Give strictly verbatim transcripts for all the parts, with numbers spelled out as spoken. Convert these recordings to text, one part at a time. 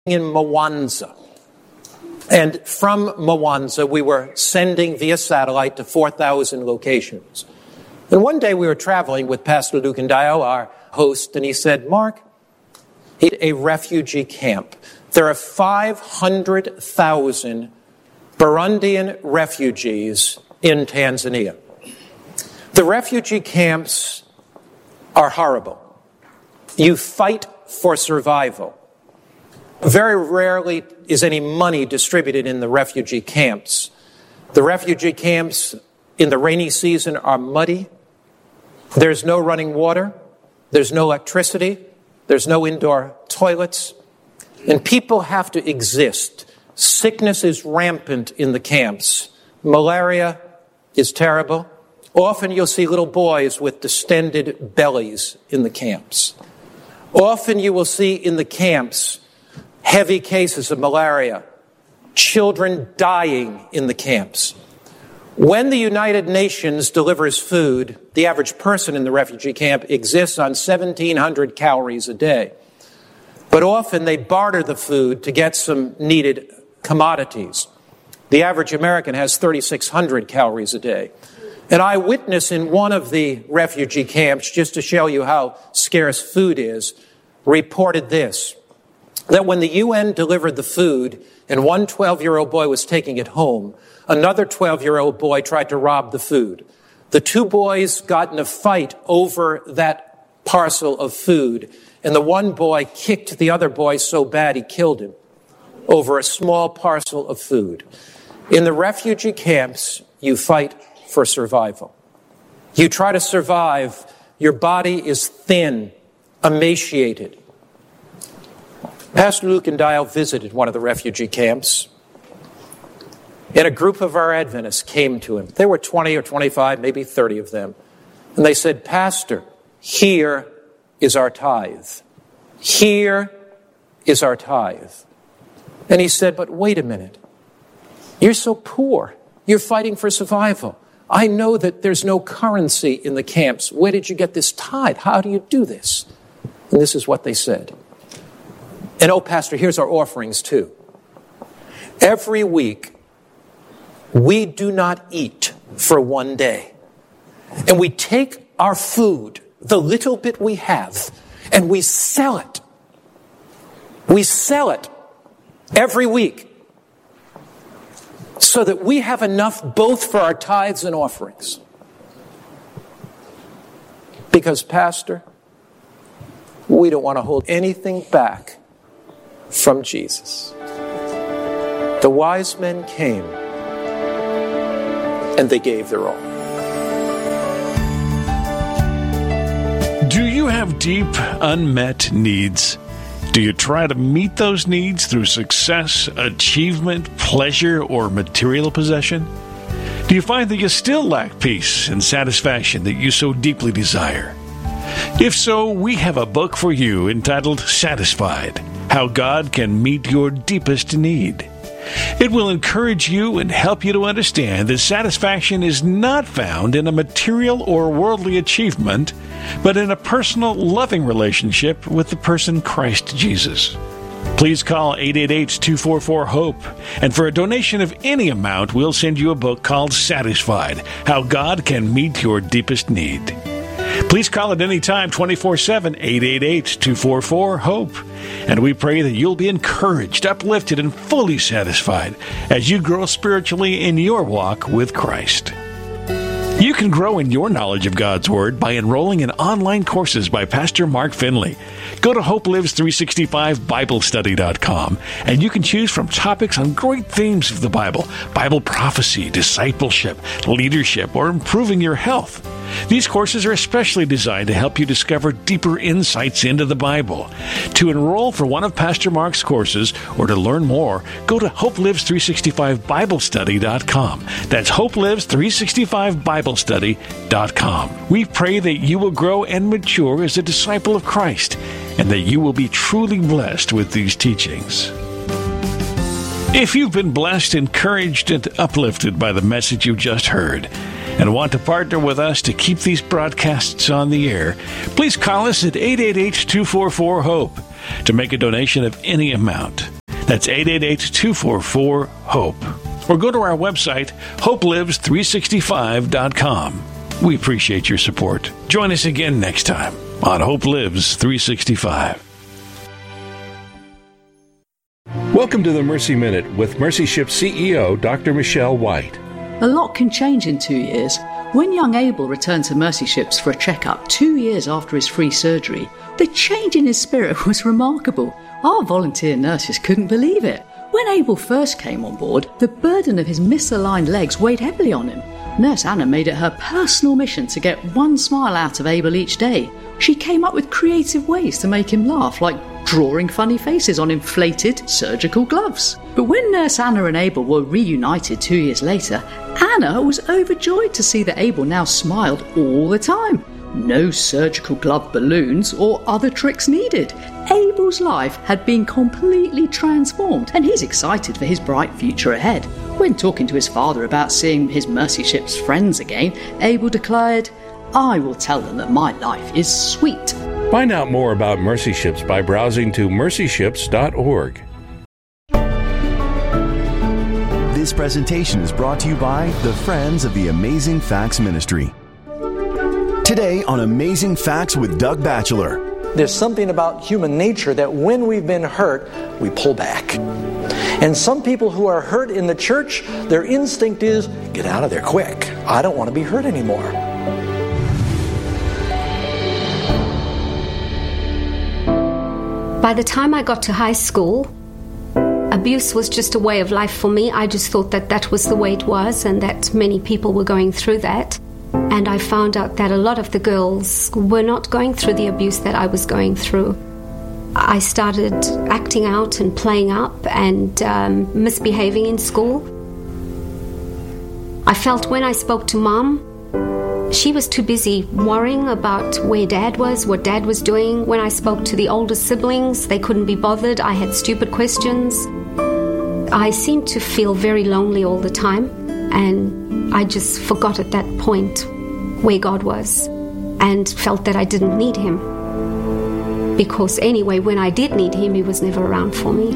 in Mwanza. And from Mwanza, we were sending via satellite to four thousand locations. And one day we were traveling with Pastor Luke Ndiaye, our host, and he said, Mark, he's a refugee camp. There are five hundred thousand Burundian refugees in Tanzania. The refugee camps are horrible. You fight for survival. Very rarely is any money distributed in the refugee camps. The refugee camps in the rainy season are muddy. There's no running water. There's no electricity. There's no indoor toilets. And people have to exist. Sickness is rampant in the camps. Malaria is terrible. Often you'll see little boys with distended bellies in the camps. Often you will see in the camps heavy cases of malaria, children dying in the camps. When the United Nations delivers food, the average person in the refugee camp exists on seventeen hundred calories a day. But often they barter the food to get some needed commodities. The average American has thirty-six hundred calories a day. An eyewitness in one of the refugee camps, just to show you how scarce food is, reported this, that when the U N delivered the food and one twelve-year-old boy was taking it home, another twelve-year-old boy tried to rob the food. The two boys got in a fight over that parcel of food, and the one boy kicked the other boy so bad he killed him over a small parcel of food. In the refugee camps, you fight for survival. You try to survive. Your body is thin, emaciated. Pastor Luke Ndiaye visited one of the refugee camps, and a group of our Adventists came to him. There were twenty or twenty-five, maybe thirty of them. And they said, Pastor, here is our tithe. Here is our tithe. And he said, but wait a minute. You're so poor. You're fighting for survival. I know that there's no currency in the camps. Where did you get this tithe? How do you do this? And this is what they said. And oh, Pastor, here's our offerings too. Every week, we do not eat for one day. And we take our food, the little bit we have, and we sell it. We sell it every week so that we have enough both for our tithes and offerings. Because, Pastor, we don't want to hold anything back from Jesus. The wise men came and they gave their all. Do you have deep, unmet needs? Do you try to meet those needs through success, achievement, pleasure, or material possession? Do you find that you still lack peace and satisfaction that you so deeply desire? If so, we have a book for you entitled Satisfied: How God Can Meet Your Deepest Need. It will encourage you and help you to understand that satisfaction is not found in a material or worldly achievement, but in a personal, loving relationship with the person Christ Jesus. Please call eight eight eight, two four four, HOPE, and for a donation of any amount, we'll send you a book called Satisfied: How God Can Meet Your Deepest Need. Please call at any time, twenty-four seven, eight eight eight, two four four, HOPE. And we pray that you'll be encouraged, uplifted, and fully satisfied as you grow spiritually in your walk with Christ. You can grow in your knowledge of God's Word by enrolling in online courses by Pastor Mark Finley. Go to Hope Lives three sixty-five Bible Study dot com, and you can choose from topics on great themes of the Bible: Bible prophecy, discipleship, leadership, or improving your health. These courses are especially designed to help you discover deeper insights into the Bible. To enroll for one of Pastor Mark's courses or to learn more, go to Hope Lives three sixty-five Bible Study dot com. That's Hope Lives three sixty-five Bible Study dot com. We pray that you will grow and mature as a disciple of Christ, and that you will be truly blessed with these teachings. If you've been blessed, encouraged, and uplifted by the message you just heard, and want to partner with us to keep these broadcasts on the air, please call us at eight eight eight, two four four, HOPE. to make a donation of any amount. That's eight eight eight, two four four, HOPE. Or go to our website, hope lives three sixty-five dot com. We appreciate your support. Join us again next time on Hope Lives three sixty-five. Welcome to the Mercy Minute with Mercy Ship C E O Doctor Michelle White. A lot can change in two years. When young Abel returned to Mercy Ships for a checkup two years after his free surgery, the change in his spirit was remarkable. Our volunteer nurses couldn't believe it. When Abel first came on board, the burden of his misaligned legs weighed heavily on him. Nurse Anna made it her personal mission to get one smile out of Abel each day. She came up with creative ways to make him laugh, like drawing funny faces on inflated surgical gloves. But when Nurse Anna and Abel were reunited two years later, Anna was overjoyed to see that Abel now smiled all the time. No surgical glove balloons or other tricks needed. Abel's life had been completely transformed, and he's excited for his bright future ahead. When talking to his father about seeing his Mercy Ships friends again, Abel declared, "I will tell them that my life is sweet." Find out more about Mercy Ships by browsing to mercy ships dot org. This presentation is brought to you by the Friends of the Amazing Facts Ministry. Today on Amazing Facts with Doug Batchelor. There's something about human nature that when we've been hurt, we pull back. And some people who are hurt in the church, their instinct is, get out of there quick. I don't want to be hurt anymore. By the time I got to high school, abuse was just a way of life for me. I just thought that that was the way it was and that many people were going through that. And I found out that a lot of the girls were not going through the abuse that I was going through. I started acting out and playing up and um, misbehaving in school. I felt when I spoke to Mom, she was too busy worrying about where Dad was, what Dad was doing. When I spoke to the older siblings, they couldn't be bothered. I had stupid questions. I seemed to feel very lonely all the time, and I just forgot at that point where God was and felt that I didn't need Him. Because anyway, when I did need Him, He was never around for me.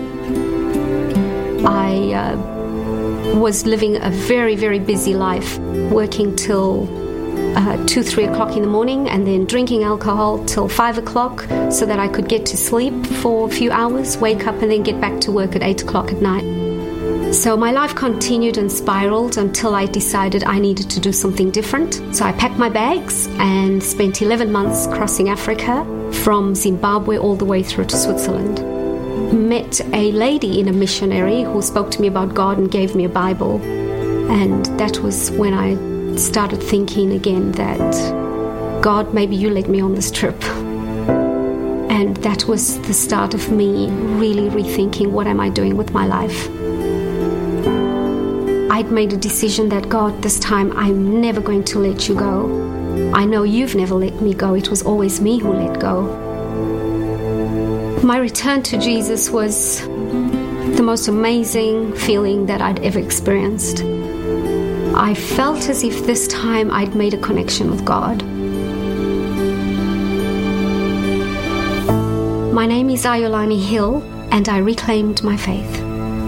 I uh, was living a very, very busy life, working till uh, two, three o'clock in the morning, and then drinking alcohol till five o'clock so that I could get to sleep for a few hours, wake up, and then get back to work at eight o'clock at night. So my life continued and spiraled until I decided I needed to do something different. So I packed my bags and spent eleven months crossing Africa from Zimbabwe all the way through to Switzerland. Met a lady in a missionary who spoke to me about God and gave me a Bible. And that was when I started thinking again that, God, maybe you led me on this trip. And that was the start of me really rethinking, what am I doing with my life? I'd made a decision that, God, this time I'm never going to let you go. I know you've never let me go. It was always me who let go. My return to Jesus was the most amazing feeling that I'd ever experienced. I felt as if this time I'd made a connection with God. My name is Ayolani Hill, and I reclaimed my faith.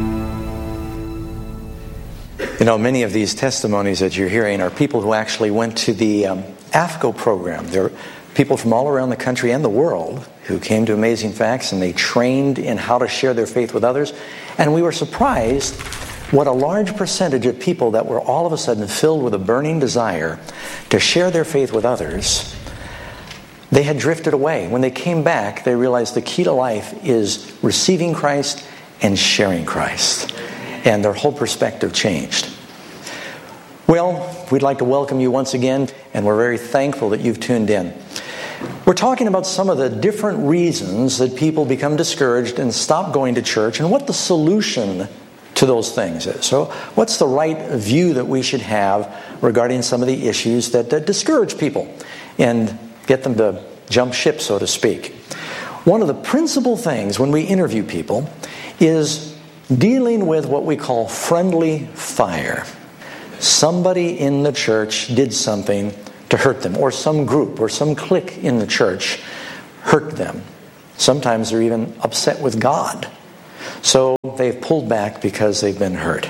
You know, many of these testimonies that you're hearing are people who actually went to the um, A F C O program. They're people from all around the country and the world who came to Amazing Facts, and they trained in how to share their faith with others. And we were surprised what a large percentage of people that were all of a sudden filled with a burning desire to share their faith with others, they had drifted away. When they came back, they realized the key to life is receiving Christ and sharing Christ. And their whole perspective changed. Well, we'd like to welcome you once again, and we're very thankful that you've tuned in. We're talking about some of the different reasons that people become discouraged and stop going to church, and what the solution to those things is. So what's the right view that we should have regarding some of the issues that, that discourage people and get them to jump ship, so to speak? One of the principal things when we interview people is dealing with what we call friendly fire. Somebody in the church did something to hurt them, or some group or some clique in the church hurt them. Sometimes they're even upset with God. So they've pulled back because they've been hurt.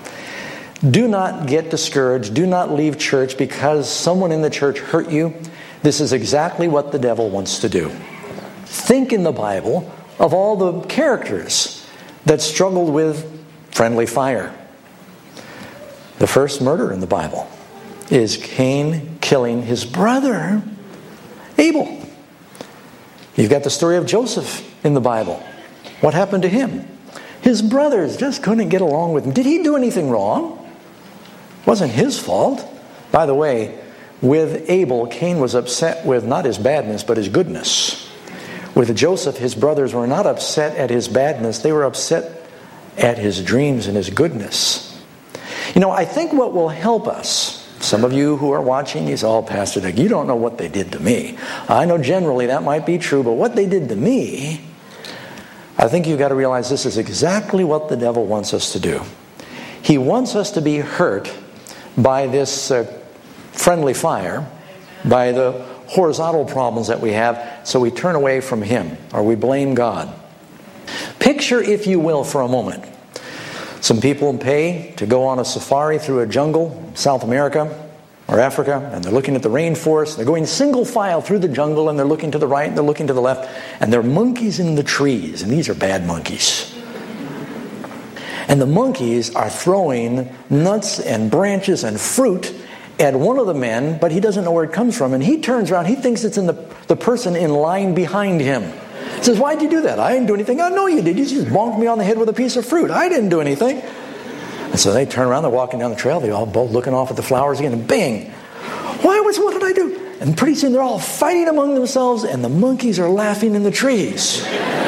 Do not get discouraged. Do not leave church because someone in the church hurt you. This is exactly what the devil wants to do. Think in the Bible of all the characters that struggled with friendly fire. The first murder in the Bible is Cain killing his brother Abel. You've got the story of Joseph in the Bible. What happened to him? His brothers just couldn't get along with him. Did he do anything wrong? It wasn't his fault. By the way, with Abel, Cain was upset with not his badness, but his goodness. With Joseph, his brothers were not upset at his badness. They were upset at his dreams and his goodness. You know, I think what will help us, some of you who are watching, you say, oh, Pastor Doug, you don't know what they did to me. I know generally that might be true, but what they did to me, I think you've got to realize this is exactly what the devil wants us to do. He wants us to be hurt by this uh, friendly fire, by the horizontal problems that we have, so we turn away from him or we blame God. Picture, if you will, for a moment, some people pay to go on a safari through a jungle, South America or Africa, and they're looking at the rainforest. They're going single file through the jungle, and they're looking to the right and they're looking to the left, and there are monkeys in the trees, and these are bad monkeys. And the monkeys are throwing nuts and branches and fruit at one of the men, but he doesn't know where it comes from. And he turns around, he thinks it's in the, the person in line behind him. He says, why'd you do that? I didn't do anything. Oh, no, you did. You just bonked me on the head with a piece of fruit. I didn't do anything. And so they turn around, they're walking down the trail, they're all both looking off at the flowers again, and bang! Why was what did I do? And pretty soon they're all fighting among themselves, and the monkeys are laughing in the trees.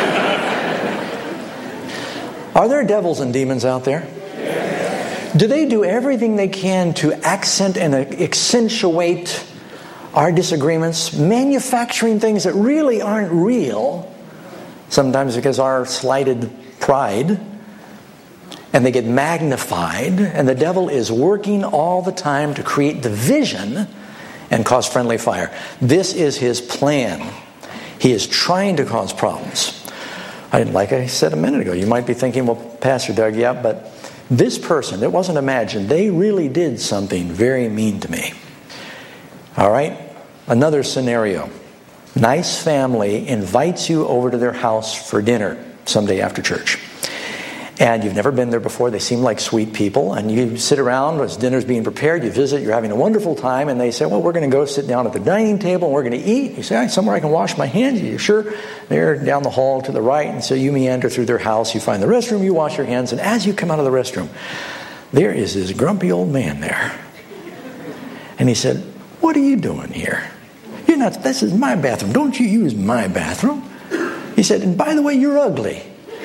Are there devils and demons out there? Do they do everything they can to accent and accentuate our disagreements, manufacturing things that really aren't real, sometimes because our slighted pride, and they get magnified, and the devil is working all the time to create division and cause friendly fire. This is his plan. He is trying to cause problems. I, like I said a minute ago, you might be thinking, well, Pastor Doug, yeah, but this person, it wasn't imagined. They really did something very mean to me. All right? Another scenario. Nice family invites you over to their house for dinner someday after church. And you've never been there before. They seem like sweet people. And you sit around as dinner's being prepared. You visit. You're having a wonderful time. And they say, well, we're going to go sit down at the dining table and we're going to eat. You say, all right, somewhere I can wash my hands. You're sure? They're down the hall to the right. And so you meander through their house. You find the restroom. You wash your hands. And as you come out of the restroom, there is this grumpy old man there. And he said, what are you doing here? You're not, this is my bathroom. Don't you use my bathroom. He said, and by the way, you're ugly.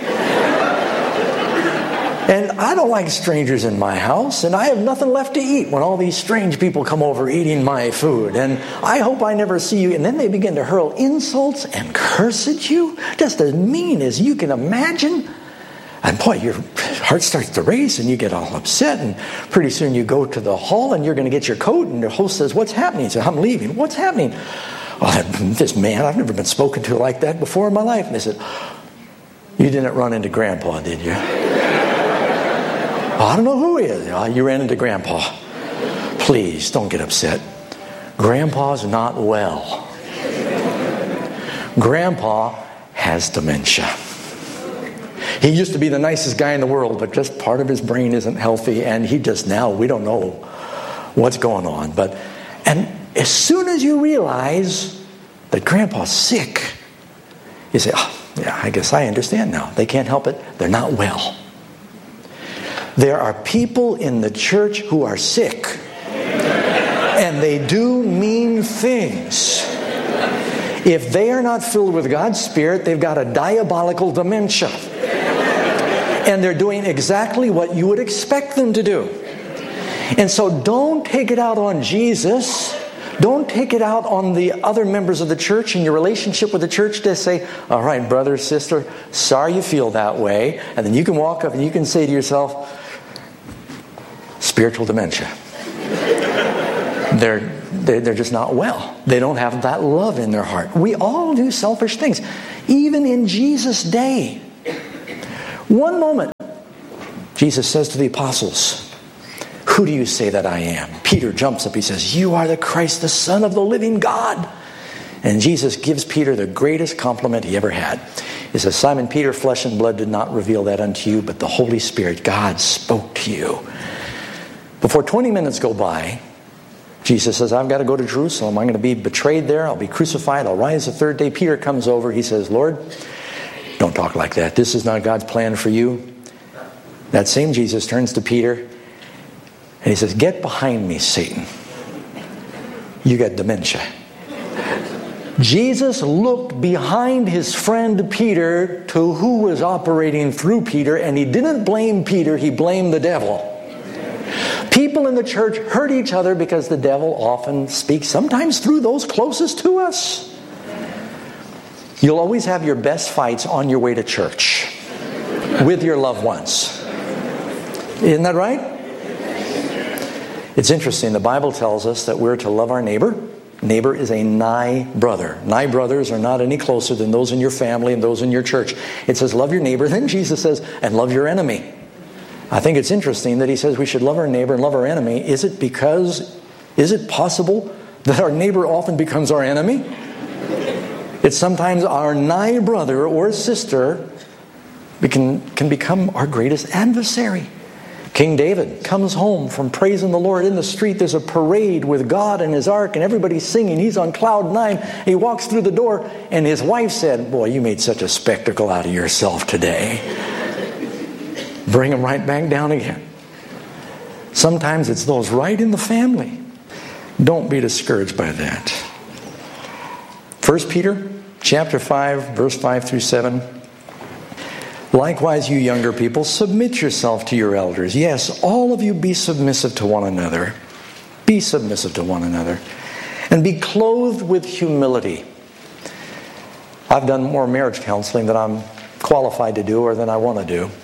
And I don't like strangers in my house, and I have nothing left to eat when all these strange people come over eating my food. And I hope I never see you. And then they begin to hurl insults and curse at you, just as mean as you can imagine. And boy, your heart starts to race, and you get all upset. And pretty soon you go to the hall, and you're going to get your coat, and the host says, what's happening? He says, I'm leaving. What's happening? Oh, this man, I've never been spoken to like that before in my life. And they said, you didn't run into Grandpa, did you? I don't know who he is. Oh, you ran into Grandpa. Please, don't get upset. Grandpa's not well. Grandpa has dementia. He used to be the nicest guy in the world, but just part of his brain isn't healthy, and he just now, we don't know what's going on. But, and as soon as you realize that Grandpa's sick, you say, oh, yeah, I guess I understand now. They can't help it. They're not well. There are people in the church who are sick, and they do mean things. If they are not filled with God's Spirit, they've got a diabolical dementia. And they're doing exactly what you would expect them to do. And so don't take it out on Jesus. Don't take it out on the other members of the church and your relationship with the church. To say, all right, brother, sister, sorry you feel that way. And then you can walk up and you can say to yourself, spiritual dementia. They're, they're, they're just not well. They don't have that love in their heart. We all do selfish things. Even in Jesus' day. One moment, Jesus says to the apostles, "Who do you say that I am?" Peter jumps up. He says, "You are the Christ, the Son of the living God." And Jesus gives Peter the greatest compliment he ever had. He says, "Simon Peter, flesh and blood did not reveal that unto you, but the Holy Spirit, God, spoke to you." Before twenty minutes go by, Jesus says, "I've got to go to Jerusalem. I'm going to be betrayed there. I'll be crucified. I'll rise the third day." Peter comes over. He says, "Lord, don't talk like that. This is not God's plan for you." That same Jesus turns to Peter and he says, "Get behind me, Satan. You got dementia." Jesus looked behind his friend Peter to who was operating through Peter, and he didn't blame Peter, he blamed the devil. People in the church hurt each other because the devil often speaks, sometimes through those closest to us. You'll always have your best fights on your way to church with your loved ones. Isn't that right? It's interesting. The Bible tells us that we're to love our neighbor. Neighbor is a nigh brother. Nigh brothers are not any closer than those in your family and those in your church. It says love your neighbor. Then Jesus says, and love your enemy. I think it's interesting that he says we should love our neighbor and love our enemy. Is it because, is it possible that our neighbor often becomes our enemy? It's sometimes our nigh brother or sister can, can become our greatest adversary. King David comes home from praising the Lord in the street. There's a parade with God and his ark and everybody's singing. He's on cloud nine. He walks through the door and his wife said, "Boy, you made such a spectacle out of yourself today." Bring him right back down again. Sometimes it's those right in the family. Don't be discouraged by that. First Peter chapter five, verse five through seven. "Likewise, you younger people, submit yourself to your elders. Yes, all of you be submissive to one another. Be submissive to one another. And be clothed with humility." I've done more marriage counseling than I'm qualified to do or than I want to do.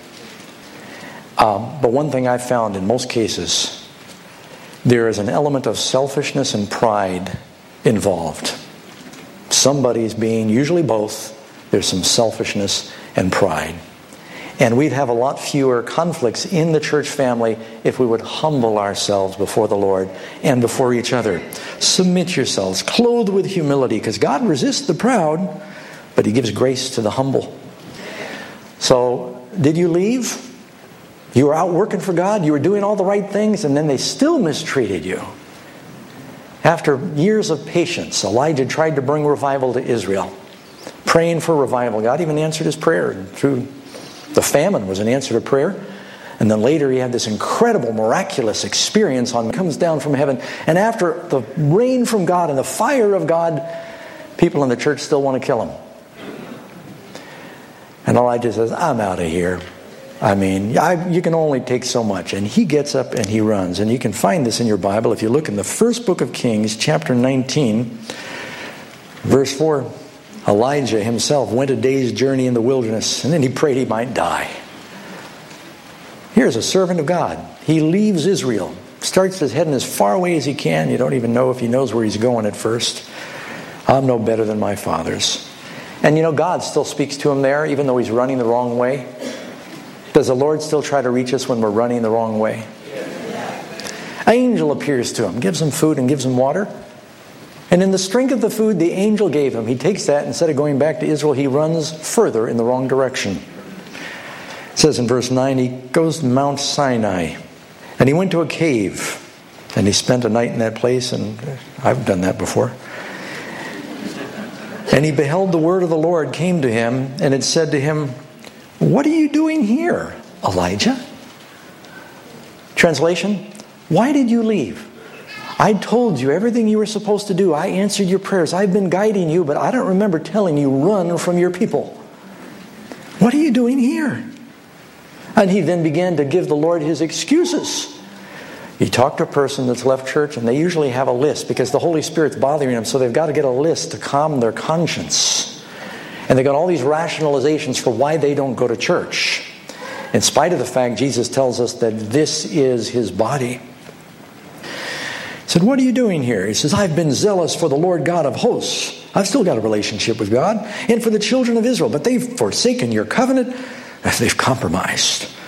Um, but one thing I've found in most cases, there is an element of selfishness and pride involved. Somebody's being, usually both, there's some selfishness and pride. And we'd have a lot fewer conflicts in the church family if we would humble ourselves before the Lord and before each other. Submit yourselves, clothed with humility, because God resists the proud, but he gives grace to the humble. So, did you leave? You were out working for God, you were doing all the right things, and then they still mistreated you. After years of patience, Elijah tried to bring revival to Israel, praying for revival. God even answered his prayer through the famine was an answer to prayer. And then later he had this incredible, miraculous experience on comes down from heaven. And after the rain from God and the fire of God, people in the church still want to kill him. And Elijah says, "I'm out of here. I mean, I, you can only take so much." And he gets up and he runs. And you can find this in your Bible. If you look in the first book of Kings, chapter nineteen, verse four. Elijah himself went a day's journey in the wilderness, and then he prayed he might die. Here's a servant of God. He leaves Israel, starts his heading as far away as he can. You don't even know if he knows where he's going at first. "I'm no better than my fathers." And you know, God still speaks to him there, even though he's running the wrong way. Does the Lord still try to reach us when we're running the wrong way? An angel appears to him, gives him food and gives him water. And in the strength of the food the angel gave him, he takes that, instead of going back to Israel, he runs further in the wrong direction. It says in verse nine, he goes to Mount Sinai, and he went to a cave, and he spent a night in that place, and I've done that before. And he beheld the word of the Lord came to him, and it said to him, "What are you doing here, Elijah?" Translation, "Why did you leave? I told you everything you were supposed to do. I answered your prayers. I've been guiding you, but I don't remember telling you run from your people. What are you doing here?" And he then began to give the Lord his excuses. You talk to a person that's left church, and they usually have a list because the Holy Spirit's bothering them, so they've got to get a list to calm their conscience. And they've got all these rationalizations for why they don't go to church, in spite of the fact Jesus tells us that this is his body. He said, "What are you doing here?" He says, "I've been zealous for the Lord God of hosts. I've still got a relationship with God. And for the children of Israel, but they've forsaken your covenant. They've compromised.